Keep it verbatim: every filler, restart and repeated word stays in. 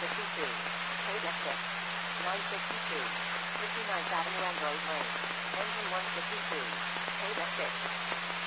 fifty-two. Paid at six. nine sixty-two. fifty-ninth Avenue Ambrose Lane. Engine one fifty-two. Paid at six.